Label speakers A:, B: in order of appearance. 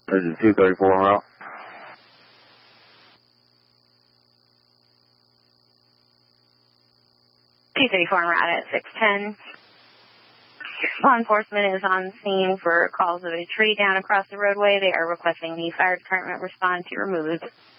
A: This is 234 en route.
B: T-34 en route at 610. Law enforcement is on scene for calls of a tree down across the roadway. They are requesting the fire department respond to remove